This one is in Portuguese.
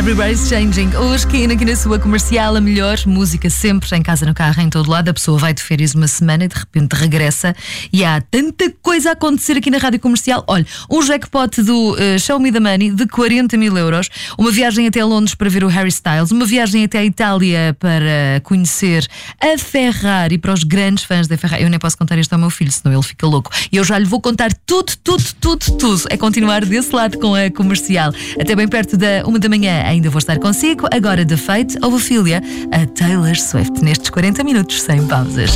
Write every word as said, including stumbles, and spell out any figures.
Everybody's Changing. Hoje, aqui, aqui na sua comercial, a melhor música sempre, em casa, no carro, em todo lado. A pessoa vai de férias uma semana e de repente regressa e há tanta coisa a acontecer aqui na rádio comercial. Olha, um jackpot do uh, Show Me the Money de quarenta mil euros, uma viagem até Londres para ver o Harry Styles, uma viagem até a Itália para conhecer a Ferrari, para os grandes fãs da Ferrari. Eu nem posso contar isto ao meu filho, senão ele fica louco. E eu já lhe vou contar tudo, tudo, tudo, tudo. É continuar desse lado com a comercial. Até bem perto da uma da manhã ainda vou estar consigo. Agora, The Fate, Ophelia, a Taylor Swift, nestes quarenta minutos sem pausas.